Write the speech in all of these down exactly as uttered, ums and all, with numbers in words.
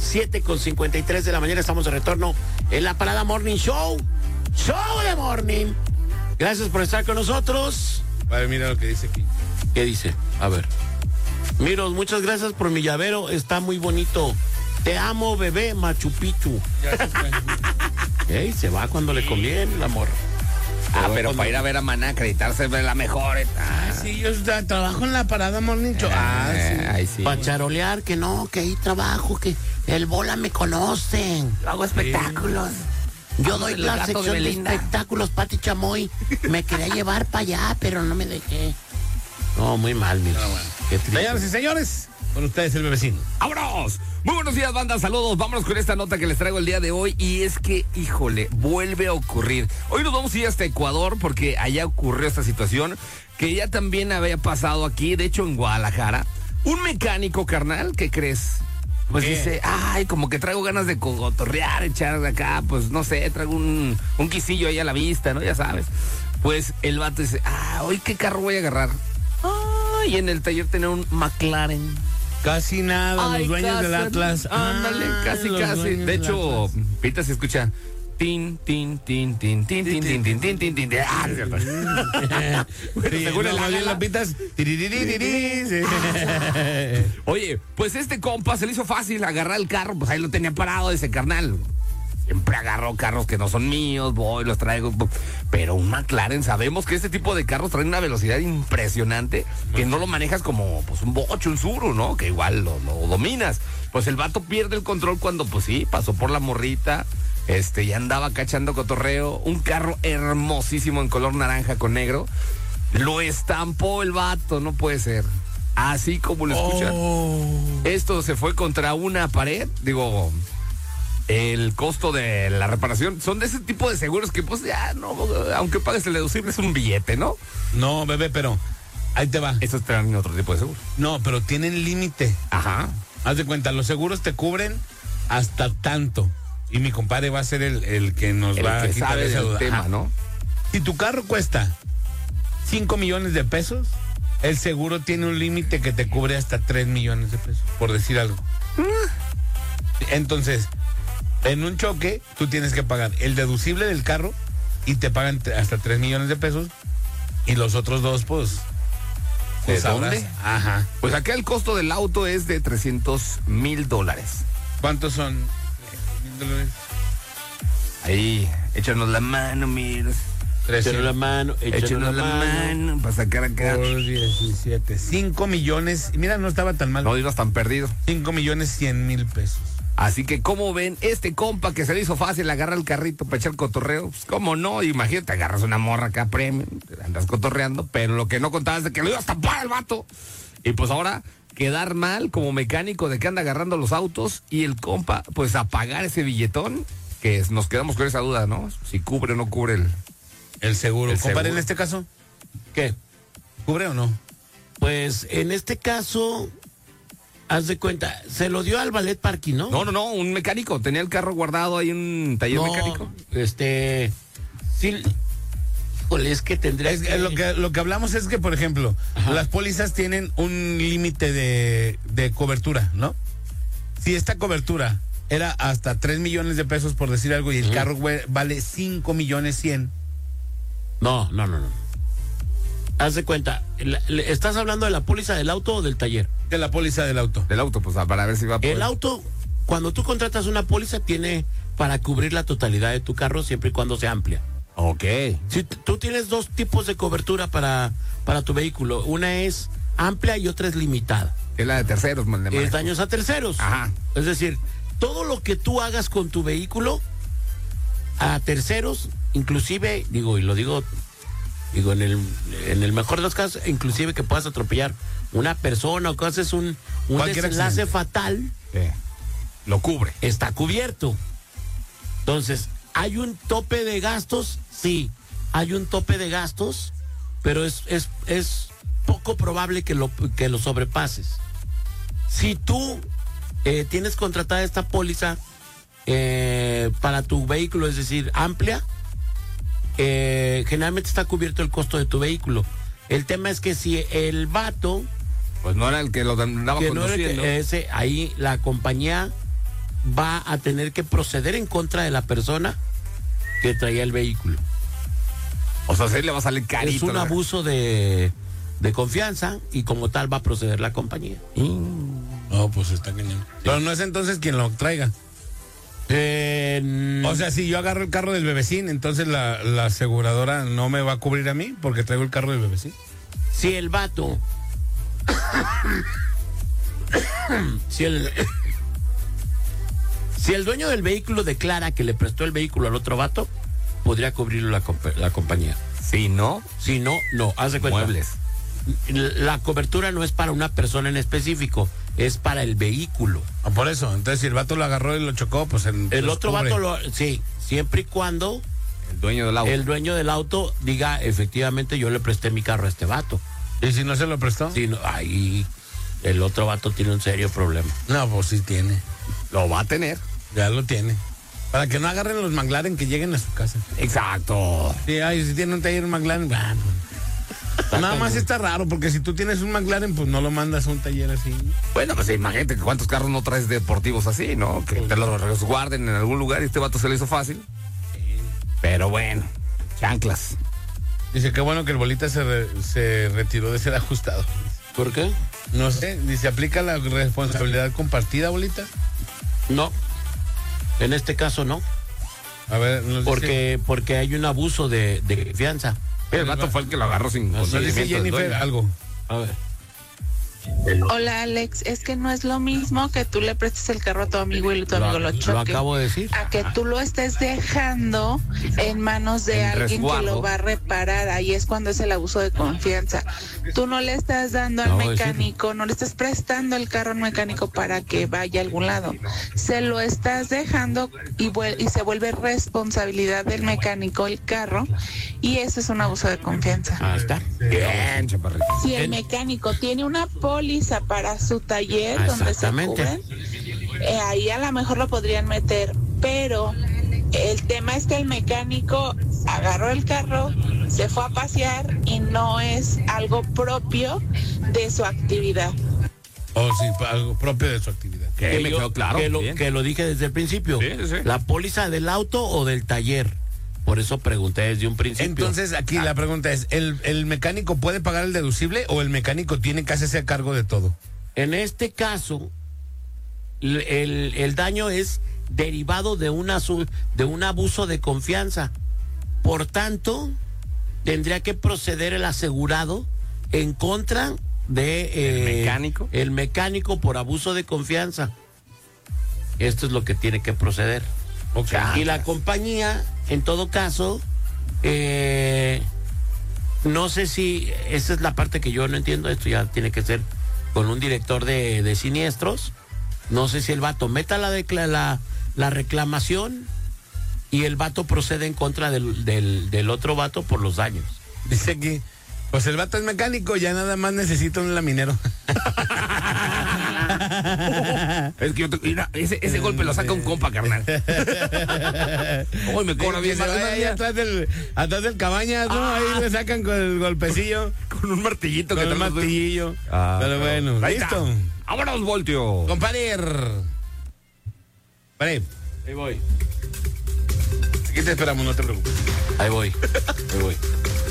siete con cincuenta y tres de la mañana. Estamos de retorno en la Parada Morning Show. Show de Morning. Gracias por estar con nosotros. A ver, mira lo que dice aquí. ¿Qué dice? A ver. Miros, muchas gracias por mi llavero. Está muy bonito. Te amo, bebé Machu Picchu. Ya se fue. Ey, se va cuando le conviene el amor. Ah, pero para ir a ver a Maná, acreditarse de la mejor. Ah, sí, yo tra- trabajo en la Parada Morning Show. Ah, Eh, sí. ahí sí. Para charolear, que no, que ahí trabajo, que el bola me conocen. Yo hago espectáculos. Yo Amo doy el la gato de sección de, Belinda. espectáculos, Pati Chamoy. Me quería llevar para allá, pero no me dejé. No, muy mal, mira. No, bueno. Qué triste. Señoras y señores, con ustedes el bebecino. ¡Vámonos! Muy buenos días, banda, saludos. Vámonos con esta nota que les traigo el día de hoy. Y es que, híjole, vuelve a ocurrir. Hoy nos vamos a ir hasta Ecuador porque allá ocurrió esta situación que ya también había pasado aquí, de hecho en Guadalajara. Un mecánico, carnal, ¿qué crees? Pues ¿Qué? dice, ay, como que traigo ganas de cotorrear, echar de acá, pues no sé, traigo un, un quisillo ahí a la vista, ¿no? Ya sabes. Pues el vato dice, ah, hoy qué carro voy a agarrar. Ay, en el taller tenía un McLaren. Casi nada, Ay, los dueños casi, del Atlas. Ándale, Ah, casi, los casi. dueños De del hecho, Atlas. Pita se escucha. Tin, tin, tin, tin, tin, tin, tin, tin, tin, tin, tin. Ah, es cierto. Bueno, Sí, según no, el más bien ala. las pitas. Tiririririrí, sí. Oye, pues este compa se le hizo fácil agarrar el carro, pues ahí lo tenía parado ese carnal. Siempre agarro carros que no son míos, voy, los traigo. Pero un McLaren, sabemos que este tipo de carros traen una velocidad impresionante, que no lo manejas como pues un bocho, un Suru, ¿no? Que igual lo, lo dominas. Pues el vato pierde el control cuando, pues sí, pasó por la morrita, este, ya andaba cachando cotorreo. Un carro hermosísimo en color naranja con negro. Lo estampó el vato, no puede ser. Así como lo escuchan. Oh. Esto se fue contra una pared, digo, el costo de la reparación son de ese tipo de seguros que pues ya no, aunque pagues el deducible es un billete, ¿no? No, bebé, pero ahí te va. Estos traen otro tipo de seguro. No, pero tienen límite. Ajá. Haz de cuenta, los seguros te cubren hasta tanto. Y mi compadre va a ser el, el que nos El va a que quitar sabe esa del duda. tema, Ajá. ¿no? Si tu carro cuesta cinco millones de pesos, el seguro tiene un límite que te cubre hasta tres millones de pesos, por decir algo. Entonces, en un choque, tú tienes que pagar el deducible del carro y te pagan t- hasta tres millones de pesos. Y los otros dos, pues. ¿De pues sabrás. dónde? Ajá. Pues acá el costo del auto es de trescientos mil dólares. ¿Cuántos son? ¿Mil dólares? Ahí, échanos la mano, mira. Échanos la mano, Échanos la mano para sacar acá. Por diecisiete. cinco millones. Mira, no estaba tan mal. No ibas tan perdido. cinco millones cien mil pesos. Así que, ¿cómo ven? Este compa que se le hizo fácil agarrar el carrito para echar cotorreo, pues, ¿cómo no? Imagínate, agarras una morra acá premium, andas cotorreando, pero lo que no contabas es de que lo ibas a tapar el vato. Y pues ahora, quedar mal como mecánico de que anda agarrando los autos y el compa, pues a pagar ese billetón, que es- nos quedamos con esa duda, ¿no? Si cubre o no cubre el... El seguro. El Compadre, seguro. en este caso, ¿Qué? ¿cubre o no? Pues en este caso, haz de cuenta, se lo dio al ballet parking, ¿no? No, no, no, un mecánico, tenía el carro guardado ahí en un taller No, mecánico. este, sí, híjole, es que tendría Es, que... lo que lo que hablamos es que, por ejemplo, Ajá. las pólizas tienen un límite de, de cobertura, ¿no? Si esta cobertura era hasta tres millones de pesos, por decir algo, y el Ujú. carro güey, vale cinco millones cien. No, no, no, no. Haz de cuenta, la- le- ¿estás hablando de la póliza del auto o del taller? De la póliza del auto. Del auto, pues para ver si va a poder. El auto, cuando tú contratas una póliza, tiene para cubrir la totalidad de tu carro siempre y cuando sea amplia. Ok. Si t- tú tienes dos tipos de cobertura para, para tu vehículo, una es amplia y otra es limitada. Es la de terceros, man, de Es manejo. daños a terceros. Ajá. Es decir, todo lo que tú hagas con tu vehículo a terceros, inclusive, digo, y lo digo, digo, en el, en el mejor de los casos, inclusive que puedas atropellar una persona o que haces un, un Cualquier desenlace accidente. fatal, Sí. Lo cubre. está cubierto. Entonces, ¿hay un tope de gastos? Sí, hay un tope de gastos, pero es, es, es poco probable que lo, que lo sobrepases. Si tú eh, tienes contratada esta póliza eh, para tu vehículo, es decir, amplia, eh, generalmente está cubierto el costo de tu vehículo. El tema es que si el vato, Pues no era el que lo andaba que no era el que- conduciendo. ese, ahí la compañía va a tener que proceder en contra de la persona que traía el vehículo. O sea, se le va a salir carito. Es un ¿no? abuso de, de confianza y como tal va a proceder la compañía. No, pues está cañón. Pero no es entonces quien lo traiga. Eh, O sea, si yo agarro el carro del bebecín, entonces la, la aseguradora no me va a cubrir a mí porque traigo el carro del bebecín. si el vato... si el... Si el dueño del vehículo declara que le prestó el vehículo al otro vato, podría cubrirlo la, compa- la compañía. Si no, Si no, no. Haz de cuenta. muebles. La cobertura no es para una persona en específico, es para el vehículo. Ah, por eso, entonces si el vato lo agarró y lo chocó, pues en, El pues, otro cubre. vato, lo, sí, siempre y cuando El dueño del auto. el dueño del auto diga, efectivamente, yo le presté mi carro a este vato. ¿Y si no se lo prestó? Si no, ahí el otro vato tiene un serio problema. No, pues sí tiene. Lo va a tener. Ya lo tiene. Para que no agarren los McLaren que lleguen a su casa. Exacto. Sí, ay, si tiene un taller McLaren, ah, pues. Nada más está raro, porque si tú tienes un McLaren, pues no lo mandas a un taller así. Bueno, pues imagínate que cuántos carros no traes deportivos así, ¿no? Que te los resguarden en algún lugar y este vato se le hizo fácil. Pero bueno, chanclas. Dice, qué bueno que el bolita se, re- se retiró de ser ajustado. ¿Por qué? No sé, dice, ¿aplica la responsabilidad compartida, bolita? No. En este caso no. A ver, nos dice, Porque, porque hay un abuso de, de confianza. El vato fue el que lo agarró sin nos dice consentimiento del Jennifer dueño. algo. A ver. Hola Alex, es que no es lo mismo que tú le prestes el carro a tu amigo y tu amigo lo choque. Lo acabo de decir. A que tú lo estés dejando en manos de En alguien resguardo. que lo va a reparar. Ahí es cuando es el abuso de confianza. Tú no le estás dando al Acabo de mecánico, no le estás prestando el carro al mecánico para que vaya a algún lado. Se lo estás dejando y, vuel- y se vuelve responsabilidad del mecánico el carro. Y eso es un abuso de confianza. Ahí está. Bien, chaparrito. Si el En- mecánico tiene una póliza para su taller Ah, donde se exactamente. cubren, eh, ahí a lo mejor lo podrían meter, pero el tema es que el mecánico agarró el carro, se fue a pasear y no es algo propio de su actividad. O sí, pa- algo propio de su actividad. Que me yo- quedó claro. Que lo, bien. que lo dije desde el principio. Sí, sí, sí. ¿La póliza del auto o del taller? Por eso pregunté desde un principio. Entonces, aquí la pregunta es, ¿el, ¿el mecánico puede pagar el deducible o el mecánico tiene que hacerse a cargo de todo? En este caso, el, el- el daño es derivado de, una, su- de un abuso de confianza. Por tanto, tendría que proceder el asegurado en contra de ¿El eh, mecánico? el mecánico por abuso de confianza. Esto es lo que tiene que proceder. Ok. Y la compañía, en todo caso, eh, no sé si, esa es la parte que yo no entiendo, esto ya tiene que ser con un director de, de siniestros. No sé si el vato meta la, decla- la, la reclamación y el vato procede en contra del, del, del otro vato por los daños. Dice aquí, pues el vato es mecánico, ya nada más necesita un laminero. Es que yo te- mira, ese, ese golpe lo saca un compa, carnal. Uy, me cobra Que bien. se vaya ahí atrás del, atrás del cabañas, ¿no? Ah. Ahí le sacan con el golpecillo, Con un martillito con que el trae los- martillillo. Ah, Pero bueno, ahí listo. está. Vámonos, Voltio. Compadre. Vale, Ahí voy. aquí te esperamos, no te preocupes. Ahí voy. Ahí voy.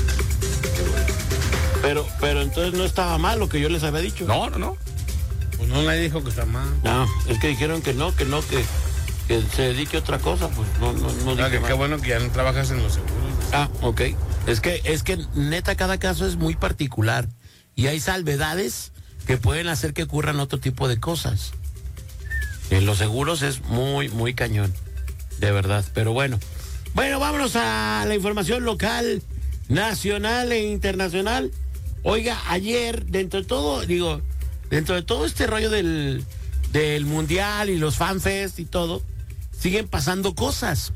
Pero, pero entonces no estaba mal lo que yo les había dicho. No, no, no. Pues no le dijo que está mal. No, es que dijeron que no, que no, que, que se dedique a otra cosa, pues no, no, no Ah, dije que más. qué bueno que ya no trabajas en los seguros. Ah, ok. Es que, es que neta cada caso es muy particular y hay salvedades que pueden hacer que ocurran otro tipo de cosas. En los seguros es muy, muy cañón, de verdad. Pero bueno, bueno, vámonos a la información local, nacional e internacional. Oiga, ayer, dentro de todo, digo, dentro de todo este rollo del, del mundial y los fanfest y todo, siguen pasando cosas.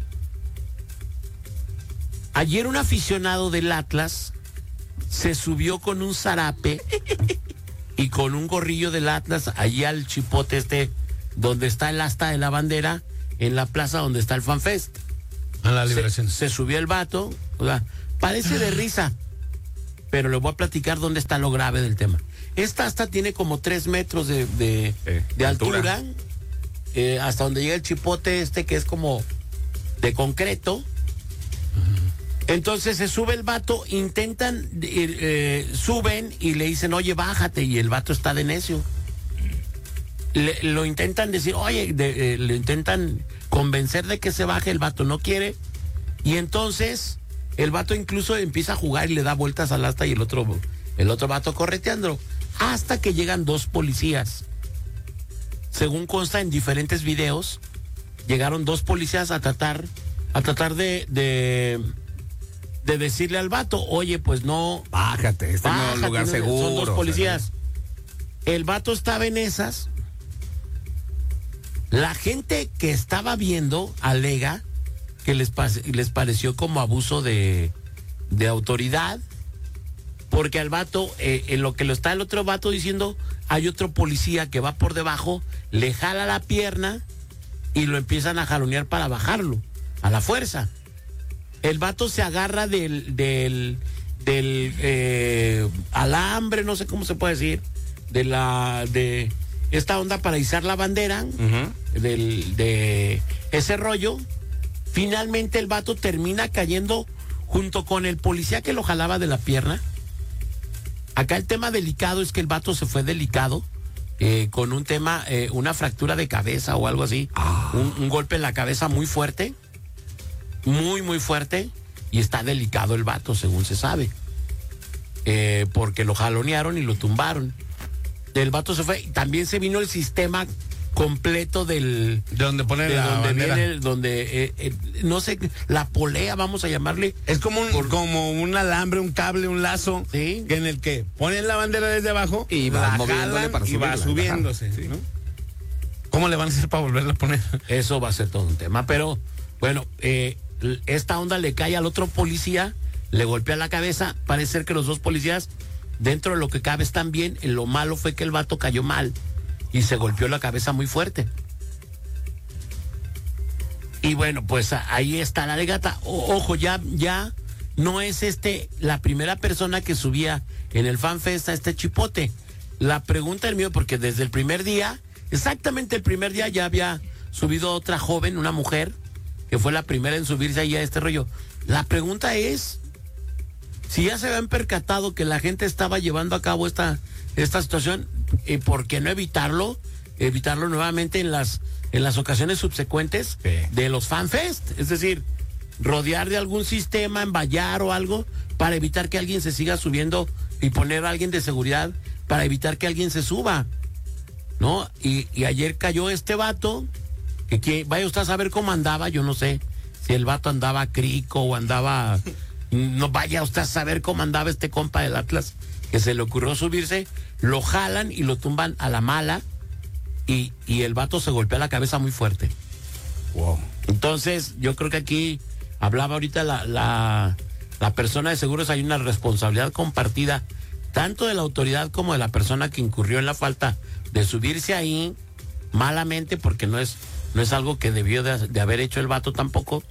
Ayer un aficionado del Atlas se subió con un zarape y con un gorrillo del Atlas allí al chipote este donde está el asta de la bandera en la plaza donde está el FanFest. A la Se, liberación. se subió el vato, o sea, parece de risa, pero le voy a platicar dónde está lo grave del tema. Esta asta tiene como tres metros de, de, Eh, de altura. altura eh, hasta donde llega el chipote este que es como de concreto. Entonces se sube el vato, intentan, eh, eh, suben y le dicen, oye, bájate, y el vato está de necio. Le, lo intentan decir, oye, de, eh, le intentan convencer de que se baje, el vato no quiere, y entonces el vato incluso empieza a jugar y le da vueltas al asta y el otro, el otro vato correteando, hasta que llegan dos policías. Según consta en diferentes videos, llegaron dos policías a tratar, a tratar de... de de decirle al vato, oye, pues no... Bájate, este no es un lugar no, seguro. Son dos policías. El vato estaba en esas. La gente que estaba viendo alega que les, les pareció como abuso de, de autoridad, porque al vato, eh, en lo que lo está el otro vato diciendo, hay otro policía que va por debajo, le jala la pierna y lo empiezan a jalonear para bajarlo, a la fuerza. El vato se agarra del, del, del eh, alambre, no sé cómo se puede decir, de la, de esta onda para izar la bandera, uh-huh. del, de ese rollo. Finalmente el vato termina cayendo junto con el policía que lo jalaba de la pierna. Acá el tema delicado es que el vato se fue delicado, eh, con un tema, eh, una fractura de cabeza o algo así, ah. un, un golpe en la cabeza muy fuerte. Muy, muy fuerte, y está delicado el vato, según se sabe. Eh, porque lo jalonearon y lo tumbaron. El vato se fue. También se vino el sistema completo del... De donde pone de la donde bandera. Viene, donde, eh, eh, no sé, la polea, vamos a llamarle. Es como un, por, como un alambre, un cable, un lazo, ¿sí? En el que ponen la bandera desde abajo y va moviéndole para y va subiéndose. Sí. ¿No? ¿Cómo le van a hacer para volverla a poner? Eso va a ser todo un tema, pero bueno, eh... esta onda le cae al otro policía, le golpea la cabeza. Parece ser que los dos policías, dentro de lo que cabe, están bien. Lo malo fue que el vato cayó mal y se golpeó la cabeza muy fuerte. Y bueno, pues ahí está la legata. O, ojo, ya, ya no es este la primera persona que subía en el FanFest a este chipote. La pregunta es mío, porque desde el primer día, exactamente el primer día, ya había subido otra joven, una mujer, que fue la primera en subirse ahí a este rollo. La pregunta es, si ya se habían percatado que la gente estaba llevando a cabo esta, esta situación, ¿y por qué no evitarlo? Evitarlo nuevamente en las, en las ocasiones subsecuentes sí. de los FanFest. Es decir, rodear de algún sistema, envallar o algo, para evitar que alguien se siga subiendo y poner a alguien de seguridad para evitar que alguien se suba, ¿no? Y, y ayer cayó este vato, que, que vaya usted a saber cómo andaba, yo no sé si el vato andaba crico o andaba, no vaya usted a saber cómo andaba este compa del Atlas, que se le ocurrió subirse, lo jalan y lo tumban a la mala, y, y el vato se golpea la cabeza muy fuerte. Wow. Entonces, yo creo que aquí hablaba ahorita la, la, la persona de seguros, hay una responsabilidad compartida, tanto de la autoridad como de la persona que incurrió en la falta de subirse ahí malamente, porque no es, no es algo que debió de, de haber hecho el vato tampoco.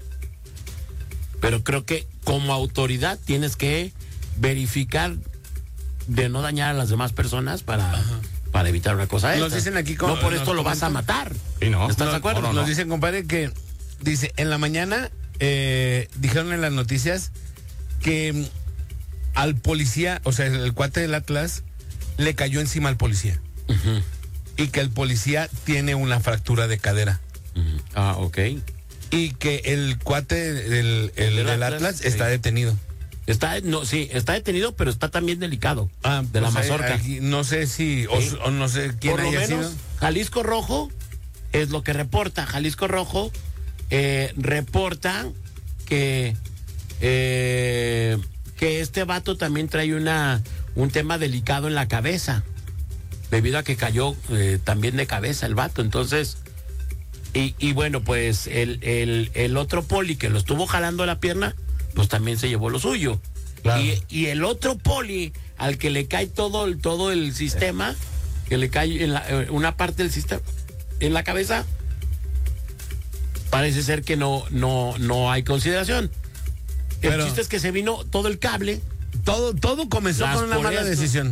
Pero creo que como autoridad tienes que verificar de no dañar a las demás personas para, para evitar una cosa de Nos esta. dicen aquí, no por esto lo vas a matar. Sí, no. ¿Estás no, de acuerdo? No, no, no. Nos dicen, compadre, que dice, en la mañana eh, dijeron en las noticias que al policía, o sea, el cuate del Atlas le cayó encima al policía. Uh-huh. Y que el policía tiene una fractura de cadera. Uh-huh. Ah, ok. Y que el cuate del, el, del del Atlas, Atlas sí. está detenido. Está, no, sí, está detenido, pero está también delicado. Ah, de la pues, mazorca. Aquí, no sé si, Sí. o, o no sé quién Por lo haya menos, sido. Jalisco Rojo es lo que reporta. Jalisco Rojo eh, reporta que eh, que este vato también trae una un tema delicado en la cabeza, debido a que cayó eh, también de cabeza el vato. Entonces, y, y bueno, pues el, el, el otro poli que lo estuvo jalando la pierna, pues también se llevó lo suyo. Claro. Y, y el otro poli al que le cae todo el, todo el sistema, que le cae en la, una parte del sistema en la cabeza, parece ser que no, no, no hay consideración. El Pero chiste es que se vino todo el cable. Todo, todo comenzó Las con una mala poleas, ¿no? decisión.